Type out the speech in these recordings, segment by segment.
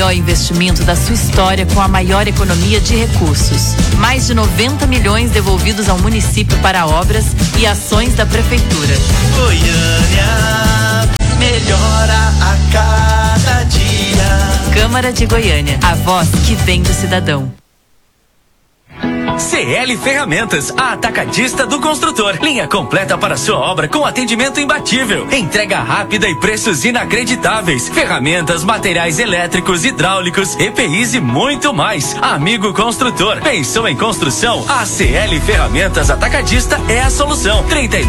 maior investimento da sua história com a maior economia de recursos. Mais de 90 milhões devolvidos ao município para obras e ações da Prefeitura. Goiânia melhora a cada dia. Câmara de Goiânia, a voz que vem do cidadão. CL Ferramentas, a atacadista do construtor. Linha completa para sua obra com atendimento imbatível. Entrega rápida e preços inacreditáveis. Ferramentas, materiais elétricos, hidráulicos, EPIs e muito mais. Amigo construtor, pensou em construção? A CL Ferramentas Atacadista é a solução.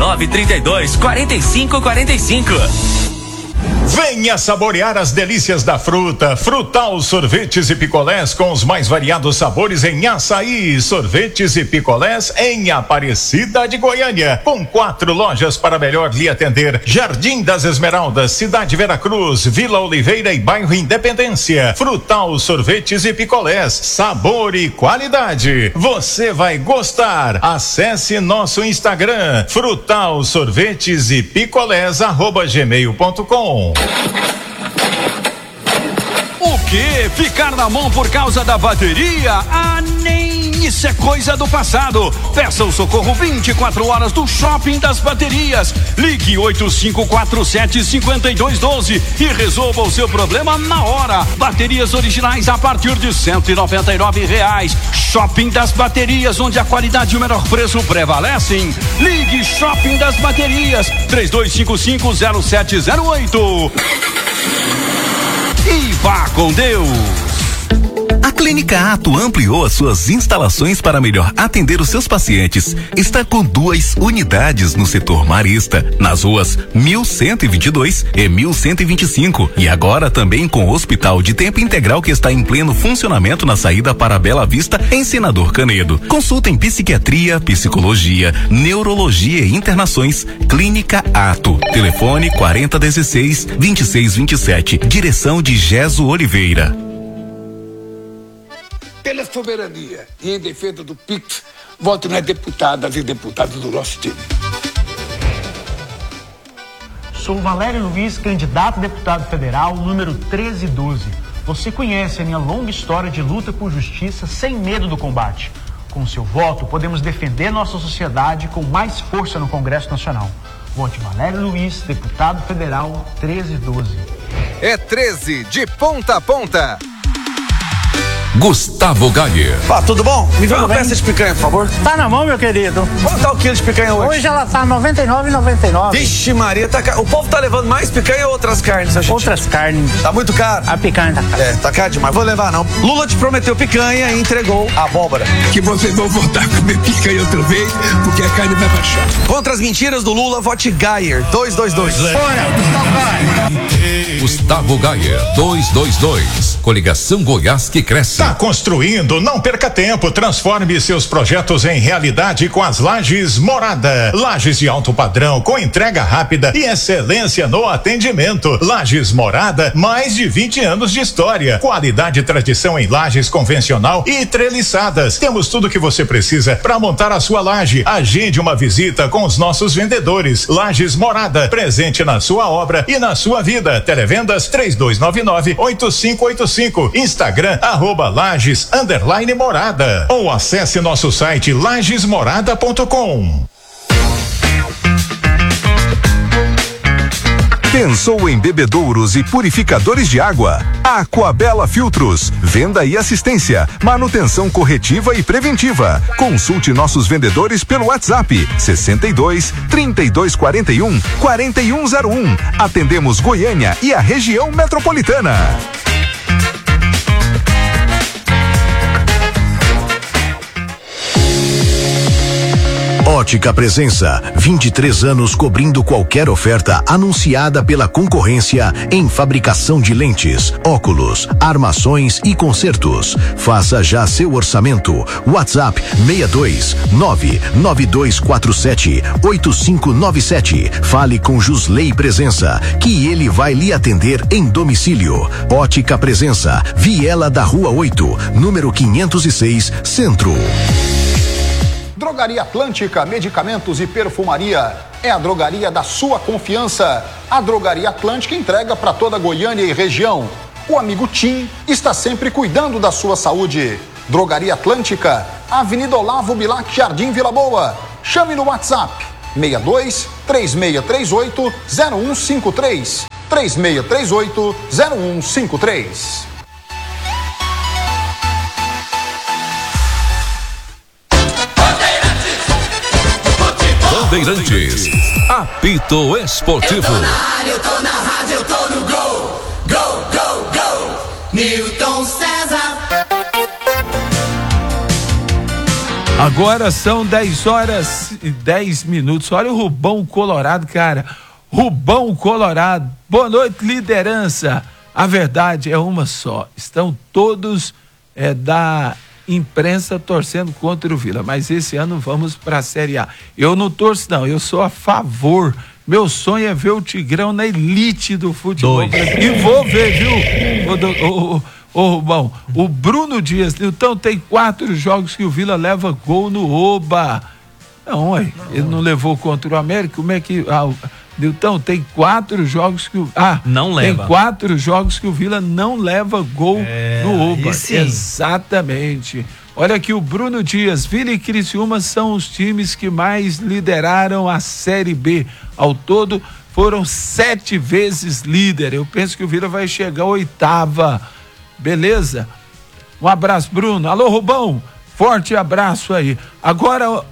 3932-4545. Venha saborear as delícias da fruta. Frutal Sorvetes e Picolés com os mais variados sabores em açaí. Sorvetes e picolés em Aparecida de Goiânia. Com 4 lojas para melhor lhe atender. Jardim das Esmeraldas, Cidade Veracruz, Vila Oliveira e Bairro Independência. Frutal Sorvetes e Picolés. Sabor e qualidade. Você vai gostar. Acesse nosso Instagram. Frutal Sorvetes e Picolés @gmail.com. O quê? Ficar na mão por causa da bateria? Ah, nem isso é coisa do passado. Peça o socorro 24 horas do Shopping das Baterias. Ligue 8547-5212 e resolva o seu problema na hora. Baterias originais a partir de R$199. Shopping das Baterias, onde a qualidade e o menor preço prevalecem. Ligue Shopping das Baterias 3255-0708. E vá com Deus. A Clínica Ato ampliou as suas instalações para melhor atender os seus pacientes. Está com 2 unidades no setor marista, nas ruas 1122 e 1125. E agora também com o Hospital de Tempo Integral que está em pleno funcionamento na saída para Bela Vista, em Senador Canedo. Consulta em psiquiatria, psicologia, neurologia e internações. Clínica Ato. Telefone 4016-2627. Direção de Geso Oliveira. Pela soberania e em defesa do PIX, voto nas deputadas e deputados do nosso time. Sou Valério Luiz, candidato a deputado federal, número 1312. Você conhece a minha longa história de luta por justiça sem medo do combate. Com seu voto, podemos defender nossa sociedade com mais força no Congresso Nacional. Vote Valério Luiz, deputado federal, 1312. É 13 de ponta a ponta. Gustavo Gayer. Tudo bom? Me vê uma peça de picanha, por favor. Tá na mão, meu querido. Quanto tá o quilo de picanha hoje? Hoje ela tá R$ 99,99. Vixe Maria, o povo tá levando mais picanha ou outras carnes? Outras carnes. Tá muito caro? A picanha tá cara. Tá caro demais. Vou levar não. Lula te prometeu picanha e entregou abóbora. Que vocês vão voltar a comer picanha outra vez, porque a carne vai baixar. Contra as mentiras do Lula, vote Gayer, 222. Bora, Gustavo Gayer, 222. Coligação Goiás que cresce. Tá construindo? Não perca tempo. Transforme seus projetos em realidade com as Lajes Morada. Lajes de alto padrão, com entrega rápida e excelência no atendimento. Lajes Morada, mais de 20 anos de história. Qualidade e tradição em lajes convencional e treliçadas. Temos tudo que você precisa para montar a sua laje. Agende uma visita com os nossos vendedores. Lajes Morada, presente na sua obra e na sua vida. Televendas 3299-8585. Instagram @Lajes_Morada ou acesse nosso site lajesmorada.com. Pensou em bebedouros e purificadores de água? Aquabela Filtros, venda e assistência, manutenção corretiva e preventiva. Consulte nossos vendedores pelo WhatsApp 62 3241 4101. Atendemos Goiânia e a região metropolitana. Ótica Presença, 23 anos cobrindo qualquer oferta anunciada pela concorrência em fabricação de lentes, óculos, armações e consertos. Faça já seu orçamento. WhatsApp 62 99247 8597. Fale com Jusley Presença, que ele vai lhe atender em domicílio. Ótica Presença, Viela da Rua 8, número 506, Centro. Drogaria Atlântica, medicamentos e perfumaria. É a drogaria da sua confiança. A Drogaria Atlântica entrega para toda Goiânia e região. o amigo Tim está sempre cuidando da sua saúde. Drogaria Atlântica, Avenida Olavo Bilac, Jardim Vila Boa. Chame no WhatsApp 62 3638 0153. 3638 0153. Bandeirantes, apito esportivo. Eu tô na rádio, eu tô no gol. Gol, gol, gol. Newton César. Agora são 10 horas e 10 minutos. Olha o Rubão Colorado, cara. Rubão Colorado. Boa noite, liderança. A verdade é uma só. Estão todos da imprensa torcendo contra o Vila, mas esse ano vamos para a Série A. Eu não torço não, eu sou a favor. Meu sonho é ver o Tigrão na elite do futebol. E vou ver, viu, Rubão? O Bruno Dias, então tem 4 jogos que o Vila leva gol no Oba. Não, ele não levou contra o América, como é que... Nilton, tem 4 jogos que não leva. Tem 4 jogos que o Vila não leva gol no Oba. Exatamente. Olha aqui o Bruno Dias, Vila e Criciúma são os times que mais lideraram a Série B. Ao todo foram 7 vezes líder. Eu penso que o Vila vai chegar à 8ª. Beleza? Um abraço, Bruno. Alô, Rubão. Forte abraço aí. Agora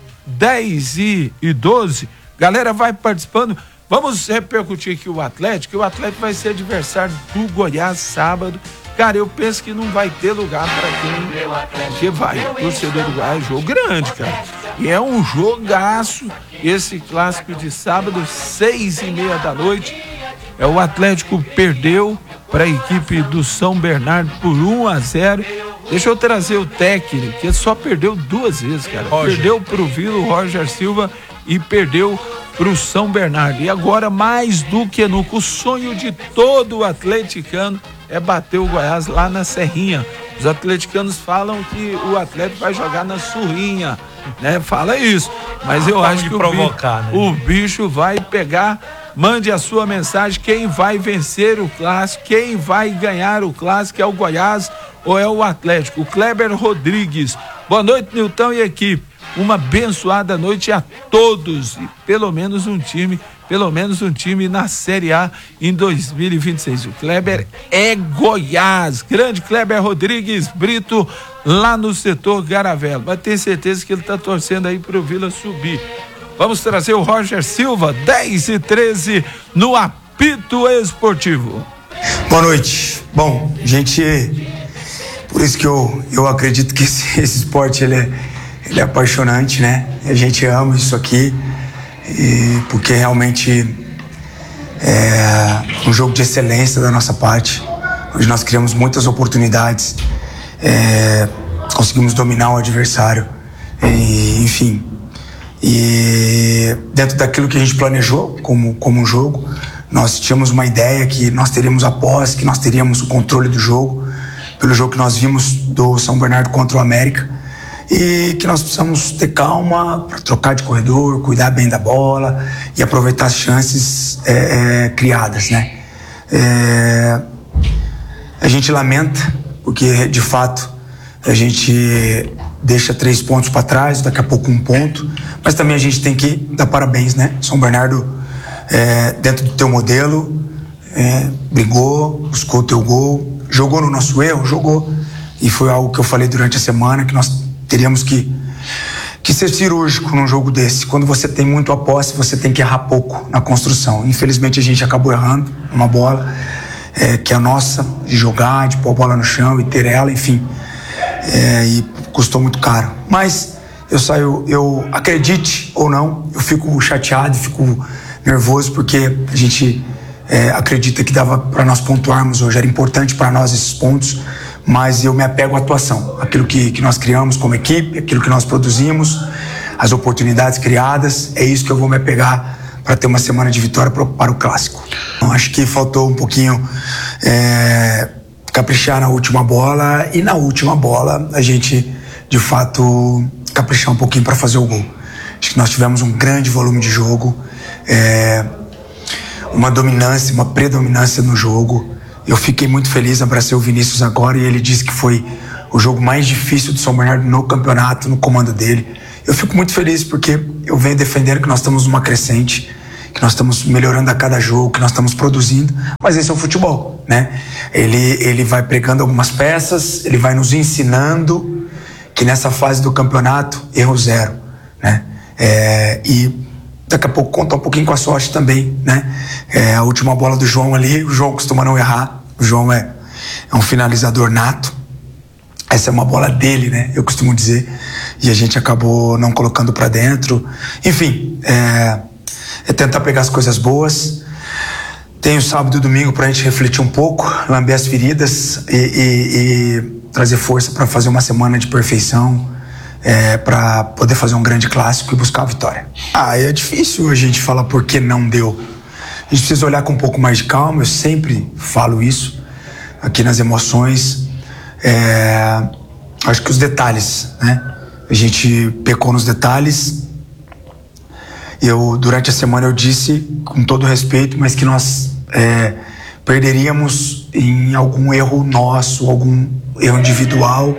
10h12, galera vai participando. Vamos repercutir aqui o Atlético vai ser adversário do Goiás sábado. Cara, eu penso que não vai ter lugar para quem vai. Torcedor do Goiás, jogo grande, cara. E é um jogaço esse clássico de sábado, 6h30 da noite. O Atlético perdeu para a equipe do São Bernardo por 1-0. Deixa eu trazer o técnico, que só perdeu 2 vezes, cara. Perdeu pro Vila, o Roger Silva, e perdeu pro São Bernardo. E agora, mais do que nunca, o sonho de todo atleticano é bater o Goiás lá na Serrinha. Os atleticanos falam que o Atlético vai jogar na Surrinha, né? Fala isso. Mas eu acho que o bicho vai pegar. Mande a sua mensagem, quem vai vencer o clássico, quem vai ganhar o clássico, é o Goiás ou é o Atlético? O Kleber Rodrigues. Boa noite, Nilton e equipe. Uma abençoada noite a todos, e pelo menos um time na Série A em 2026. O Kleber é Goiás, grande Kleber Rodrigues Brito, lá no setor Garavelo, mas tenho certeza que ele está torcendo aí pro Vila subir. Vamos trazer o Roger Silva, 10h13 no apito esportivo. Boa noite. Bom, gente, por isso que eu acredito que esse esporte ele é apaixonante, né? A gente ama isso aqui, porque realmente é um jogo de excelência da nossa parte, onde nós criamos muitas oportunidades, conseguimos dominar o adversário, enfim. E dentro daquilo que a gente planejou como um jogo, nós tínhamos uma ideia que nós teríamos a posse, que nós teríamos o controle do jogo, pelo jogo que nós vimos do São Bernardo contra o América, e que nós precisamos ter calma para trocar de corredor, cuidar bem da bola e aproveitar as chances criadas, né? A gente lamenta, porque de fato a gente deixa 3 pontos para trás, daqui a pouco 1 ponto, mas também a gente tem que dar parabéns, né? São Bernardo, dentro do teu modelo, brigou, buscou o teu gol, jogou no nosso erro, jogou, e foi algo que eu falei durante a semana, que nós teríamos que ser cirúrgico num jogo desse. Quando você tem muito a posse, você tem que errar pouco na construção. Infelizmente a gente acabou errando uma bola que é a nossa, de jogar, de pôr a bola no chão e ter ela, enfim, e custou muito caro. Mas eu acredite ou não, eu fico chateado, fico nervoso, porque a gente acredita que dava para nós pontuarmos hoje, era importante para nós esses pontos, mas eu me apego à atuação, aquilo que nós criamos como equipe, aquilo que nós produzimos, as oportunidades criadas, é isso que eu vou me apegar para ter uma semana de vitória para o clássico. Então, acho que faltou um pouquinho caprichar na última bola, e na última bola a gente de fato caprichar um pouquinho para fazer o gol. Acho que nós tivemos um grande volume de jogo, uma dominância, uma predominância no jogo, Eu fiquei muito feliz, abracei o Vinícius agora e ele disse que foi o jogo mais difícil do São Bernardo no campeonato, no comando dele. Eu fico muito feliz porque eu venho defendendo que nós estamos numa crescente, que nós estamos melhorando a cada jogo, que nós estamos produzindo, mas esse é o futebol, né? Ele vai pregando algumas peças, ele vai nos ensinando que nessa fase do campeonato, erro zero, né? E daqui a pouco contar um pouquinho com a sorte também, né? A última bola do João ali, o João costuma não errar, o João é um finalizador nato, essa é uma bola dele, né? Eu costumo dizer, e a gente acabou não colocando pra dentro. Enfim, é tentar pegar as coisas boas. Tenho sábado e domingo pra gente refletir um pouco, lamber as feridas e trazer força pra fazer uma semana de perfeição, pra poder fazer um grande clássico e buscar a vitória. É difícil a gente falar por que não deu. A gente precisa olhar com um pouco mais de calma, eu sempre falo isso aqui nas emoções. Acho que os detalhes, né? A gente pecou nos detalhes. Durante a semana eu disse, com todo respeito, mas que nós perderíamos em algum erro nosso, algum erro individual,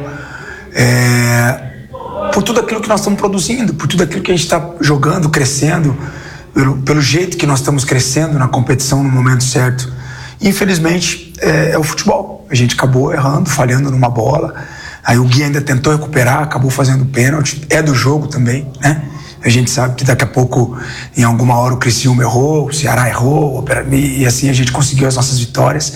por tudo aquilo que nós estamos produzindo, por tudo aquilo que a gente está jogando, crescendo, pelo jeito que nós estamos crescendo na competição no momento certo. Infelizmente, é o futebol. A gente acabou errando, falhando numa bola. Aí o Gui ainda tentou recuperar, acabou fazendo pênalti. É do jogo também, né? A gente sabe que daqui a pouco, em alguma hora, o Criciúma errou, o Ceará errou, e assim a gente conseguiu as nossas vitórias.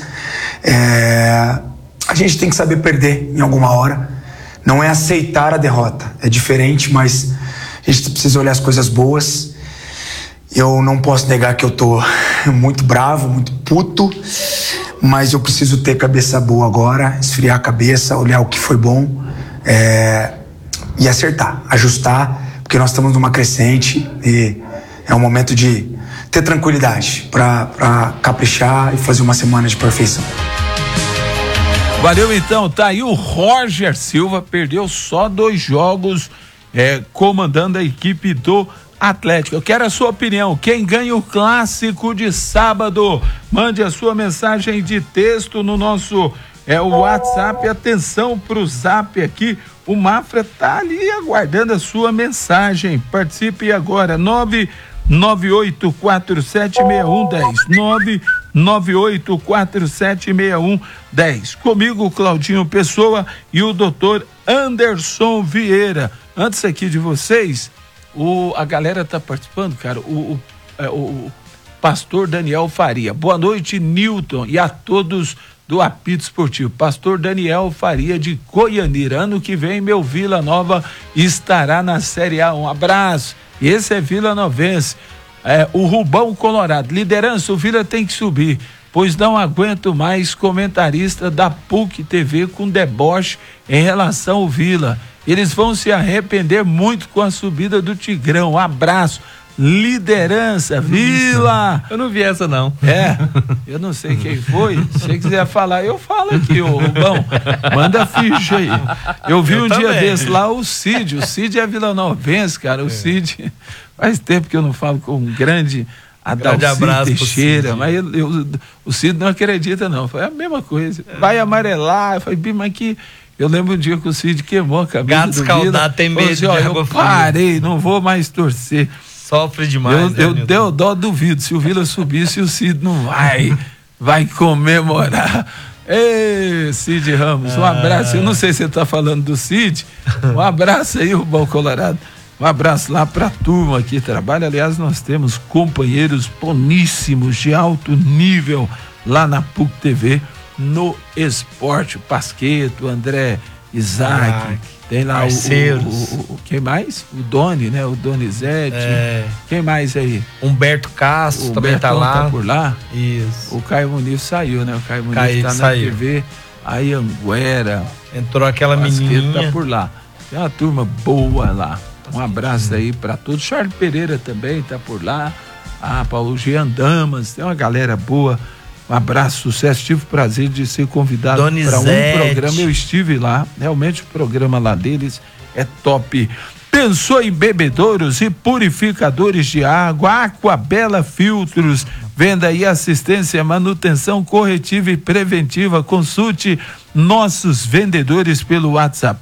A gente tem que saber perder em alguma hora. Não é aceitar a derrota. É diferente, mas a gente precisa olhar as coisas boas. Eu não posso negar que eu tô muito bravo, muito puto, mas eu preciso ter cabeça boa agora, esfriar a cabeça, olhar o que foi bom e acertar, ajustar, porque nós estamos numa crescente e é um momento de ter tranquilidade para caprichar e fazer uma semana de perfeição. Valeu, então, tá aí o Roger Silva, perdeu só 2 jogos comandando a equipe do Atlético. Eu quero a sua opinião. Quem ganha o clássico de sábado? Mande a sua mensagem de texto no nosso WhatsApp. Atenção pro Zap aqui. O Mafra tá ali aguardando a sua mensagem. Participe agora. 998476110. 998476110. Comigo, Claudinho Pessoa e o doutor Anderson Vieira. Antes aqui de vocês, a galera tá participando, cara. O pastor Daniel Faria. Boa noite, Newton, e a todos do Apito Esportivo. Pastor Daniel Faria de Goianira. Ano que vem, meu Vila Nova estará na Série A. Um abraço. Esse é Vila Novense. O Rubão Colorado. Liderança, o Vila tem que subir, pois não aguento mais comentarista da PUC TV com deboche em relação ao Vila. Eles vão se arrepender muito com a subida do Tigrão. Abraço. Liderança, Vila. Eu não vi essa, não. Eu não sei quem foi. Se você quiser falar, eu falo aqui, ô Rubão. Manda ficha aí. Eu vi um dia desse lá o Cid. O Cid é vilanovense, cara. O Cid, faz tempo que eu não falo com um grande Adalcir Teixeira, mas o Cid não acredita, não. Foi a mesma coisa. Vai amarelar. Eu falei, mas que... Eu lembro um dia que o Cid queimou a cabeça. Gato escaldado tem medo de água fria. Eu parei, não vou mais torcer. Sofre demais. Eu deu dó, duvido. Se o Vila subisse, o Cid não vai comemorar. Ei, Cid Ramos, um abraço. Eu não sei se você tá falando do Cid. Um abraço aí, Rubão Colorado. Um abraço lá pra turma que trabalha. Aliás, nós temos companheiros boníssimos de alto nível lá na PUC TV, no esporte. Pasqueto, André, Isaac. Tem lá o quem mais? O Doni, né? O Donizete. Quem mais aí? Humberto Castro também tá lá. Tá por lá. Isso. O Caio Muniz saiu, né? O Caio Muniz tá na TV. Aí Anguera. Entrou aquela menininha. Tá por lá. Tem uma turma boa lá. Um abraço aí pra todos. Charles Pereira também tá por lá. Paulo Jean Damas. Tem uma galera boa. Um abraço, sucesso. Tive o prazer de ser convidado para um programa. Eu estive lá, realmente o programa lá deles é top. Pensou em bebedouros e purificadores de água? Aquabela Filtros venda e assistência, manutenção corretiva e preventiva. Consulte nossos vendedores pelo WhatsApp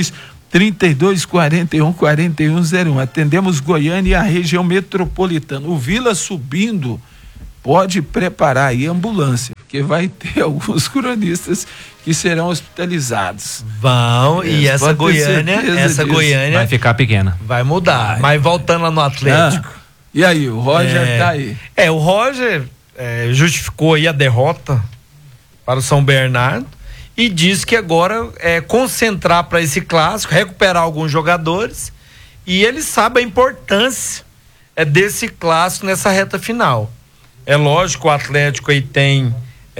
62-3241-4101. Atendemos Goiânia e a região metropolitana. O Vila subindo, pode preparar aí a ambulância, porque vai ter alguns cronistas que serão hospitalizados. Vão, e essa Goiânia vai ficar pequena. Vai mudar. Mas voltando lá no Atlético. E aí, o Roger tá aí. O Roger justificou aí a derrota para o São Bernardo e disse que agora é concentrar para esse clássico, recuperar alguns jogadores, e ele sabe a importância desse clássico nessa reta final. É lógico, o Atlético aí tem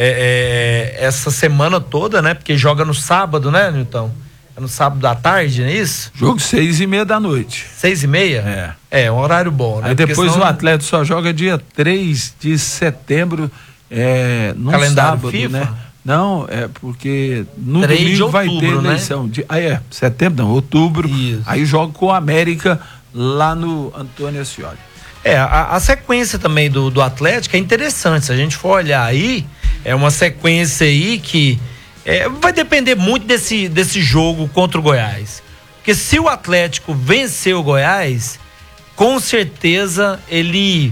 essa semana toda, né? Porque joga no sábado, né, Nilton? É no sábado à tarde, não é isso? Jogo 6:30 da noite. 6:30? É um horário bom, né? Aí depois senão... o Atlético só joga dia 3 de setembro, no calendário sábado, FIFA? né? Não, porque no domingo outubro, vai ter eleição. Né? Setembro não, outubro. Isso. Aí joga com o América lá no Antônio Ascioli. A sequência também do Atlético é interessante. Se a gente for olhar aí, é uma sequência aí que vai depender muito desse jogo contra o Goiás. Porque se o Atlético vencer o Goiás, com certeza ele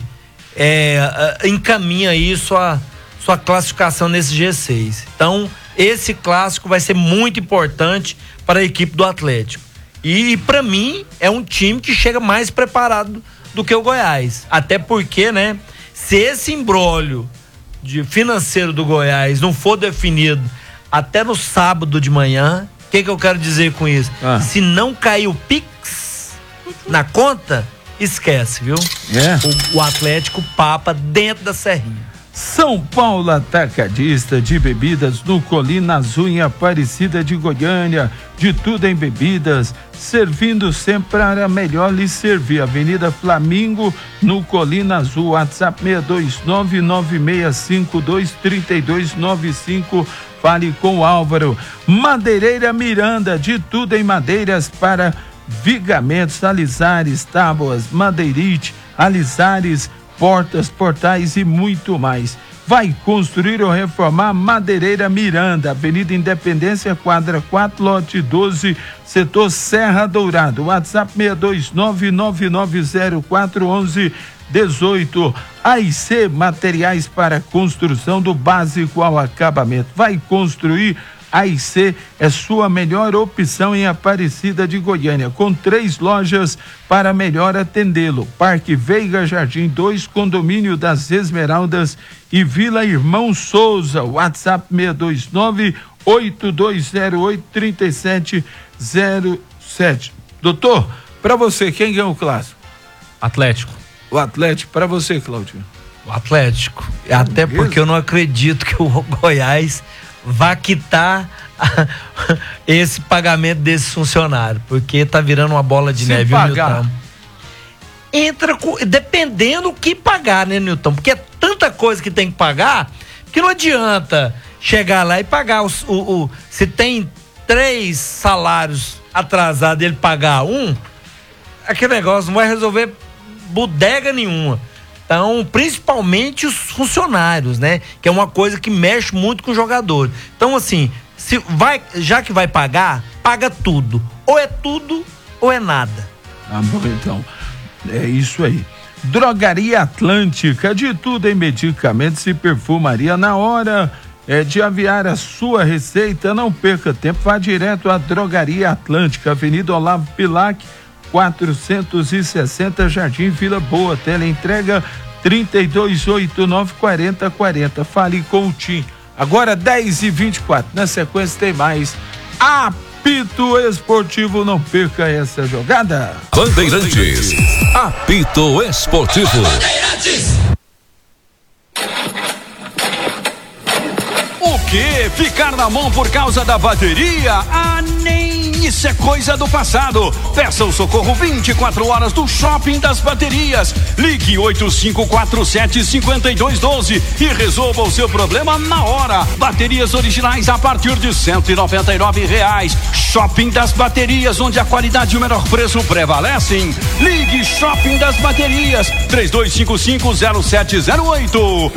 encaminha aí sua classificação nesse G6. Então, esse clássico vai ser muito importante para a equipe do Atlético. E para mim, é um time que chega mais preparado do que o Goiás. Até porque, né, se esse imbróglio financeiro do Goiás não for definido até no sábado de manhã, o que eu quero dizer com isso? Se não cair o Pix na conta, esquece, viu? O Atlético papa dentro da Serrinha. São Paulo Atacadista de Bebidas no Colina Azul em Aparecida de Goiânia, de tudo em bebidas, servindo sempre para melhor lhe servir. Avenida Flamingo no Colina Azul, WhatsApp 62996523295. Fale com o Álvaro. Madeireira Miranda, de tudo em madeiras para vigamentos, alisares, tábuas, madeirite, alisares, portas, portais e muito mais. Vai construir ou reformar? Madeireira Miranda, Avenida Independência, quadra 4, lote 12, setor Serra Dourado. WhatsApp 62999041118. AIC Materiais para construção do básico ao acabamento. Vai construir? AIC é sua melhor opção em Aparecida de Goiânia, com 3 lojas para melhor atendê-lo. Parque Veiga Jardim 2, Condomínio das Esmeraldas e Vila Irmão Souza. WhatsApp 62982083707. Doutor, para você, quem ganhou o clássico? Atlético. O Atlético, para você, Claudio? O Atlético. Até porque eu não acredito que o Goiás vai quitar esse pagamento desse funcionário, porque tá virando uma bola de neve, pagar. Nilton. Entra dependendo o que pagar, né, Nilton? Porque é tanta coisa que tem que pagar que não adianta chegar lá e pagar se tem 3 salários atrasados, ele pagar aquele negócio não vai resolver bodega nenhuma. Então, principalmente os funcionários, né? Que é uma coisa que mexe muito com o jogador. Então, assim, já que vai pagar, paga tudo. Ou é tudo, ou é nada. Bom, então, é isso aí. Drogaria Atlântica, de tudo em medicamentos e perfumaria. Na hora de aviar a sua receita, não perca tempo, vá direto à Drogaria Atlântica, Avenida Olavo Bilac, 460, Jardim Vila Boa. Teleentrega 32894040. Fale com o TIM. Agora 10h24. Na sequência tem mais Apito Esportivo. Não perca essa jogada. Bandeirantes. Apito Esportivo. O que? Ficar na mão por causa da bateria? Nem Isso é coisa do passado. Peça o socorro 24 horas do Shopping das Baterias. Ligue 8547-5212 e resolva o seu problema na hora. Baterias originais a partir de R$199. Shopping das Baterias, onde a qualidade e o menor preço prevalecem. Ligue Shopping das Baterias 3255-0708.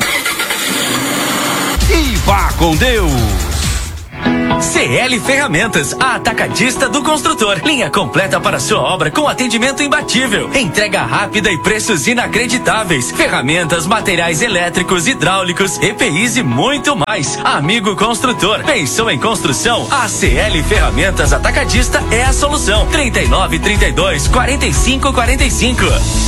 E vá com Deus. CL Ferramentas, a atacadista do construtor. Linha completa para sua obra com atendimento imbatível. Entrega rápida e preços inacreditáveis. Ferramentas, materiais elétricos, hidráulicos, EPIs e muito mais. Amigo construtor, pensou em construção? A CL Ferramentas Atacadista é a solução. 3932-4545.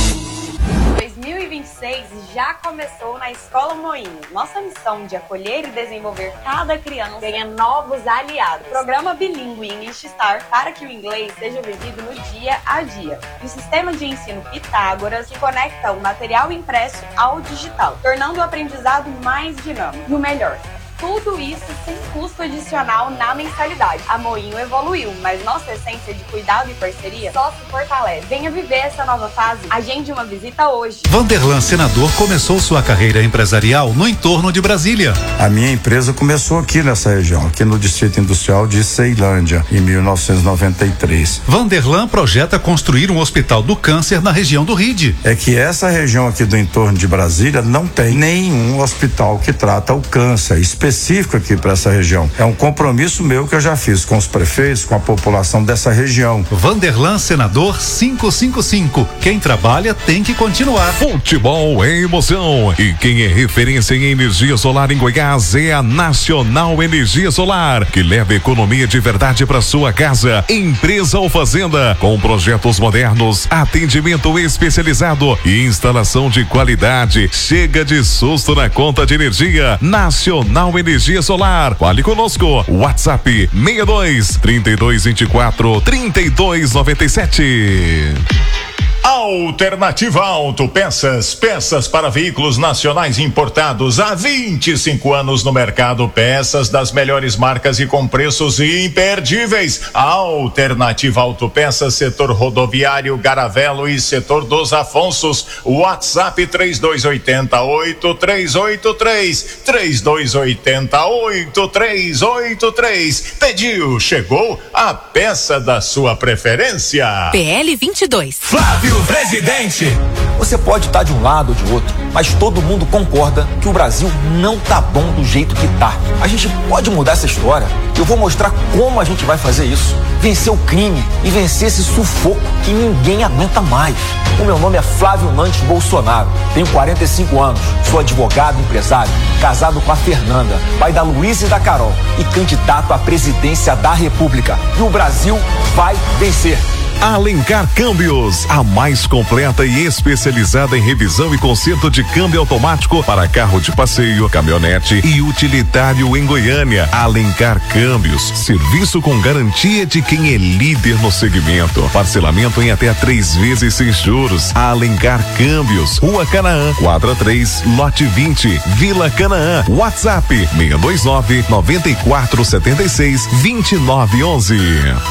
2026 já começou na Escola Moinho. Nossa missão de acolher e desenvolver cada criança ganha novos aliados. Programa bilíngue English Star para que o inglês seja vivido no dia a dia. E o sistema de ensino Pitágoras que conecta o material impresso ao digital, tornando o aprendizado mais dinâmico. E o melhor, tudo isso sem custo adicional na mensalidade. A Moinho evoluiu, mas nossa essência de cuidado e parceria só se fortalece. Venha viver essa nova fase. Agende uma visita hoje. Vanderlan Senador começou sua carreira empresarial no entorno de Brasília. A minha empresa começou aqui nessa região, aqui no Distrito Industrial de Ceilândia, em 1993. Vanderlan projeta construir um hospital do câncer na região do RID. É que essa região aqui do entorno de Brasília não tem nenhum hospital que trata o câncer específico aqui para essa região. É um compromisso meu que eu já fiz com os prefeitos, com a população dessa região. Vanderlan Senador 555. Quem trabalha tem que continuar. Futebol é emoção. E quem é referência em energia solar em Goiás é a Nacional Energia Solar, que leva economia de verdade para sua casa. Empresa ou fazenda, com projetos modernos, atendimento especializado e instalação de qualidade. Chega de susto na conta de energia. Nacional Energia Solar. Fale conosco. WhatsApp 62-3224-3297. Alternativa Autopeças, peças para veículos nacionais importados há 25 anos no mercado, peças das melhores marcas e com preços imperdíveis. Alternativa Autopeças, setor rodoviário, Garavelo e setor dos Afonsos. WhatsApp 3280-8383, 3280-8383. Pediu, chegou a peça da sua preferência. PL 22. Flávio Presidente. Você pode estar de um lado ou de outro, mas todo mundo concorda que o Brasil não tá bom do jeito que tá. A gente pode mudar essa história. Eu vou mostrar como a gente vai fazer isso. Vencer o crime e vencer esse sufoco que ninguém aguenta mais. O meu nome é Flávio Nantes Bolsonaro. Tenho 45 anos, sou advogado e empresário, casado com a Fernanda, pai da Luísa e da Carol e candidato à presidência da República. E o Brasil vai vencer. Alencar Câmbios, a mais completa e especializada em revisão e conserto de câmbio automático para carro de passeio, caminhonete e utilitário em Goiânia. Alencar Câmbios, serviço com garantia de quem é líder no segmento. Parcelamento em até 3 vezes sem juros. Alencar Câmbios, Rua Canaã, quadra 3, lote 20, Vila Canaã. WhatsApp 629-9476-2911.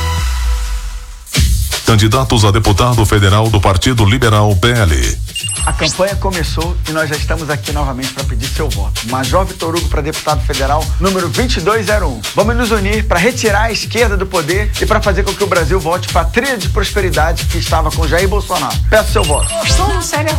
Candidatos a deputado federal do Partido Liberal PL. A campanha começou e nós já estamos aqui novamente para pedir seu voto. Major Vitor Hugo para deputado federal, número 2201. Vamos nos unir para retirar a esquerda do poder e para fazer com que o Brasil volte para a trilha de prosperidade que estava com Jair Bolsonaro. Peço seu voto. Sou Lucélia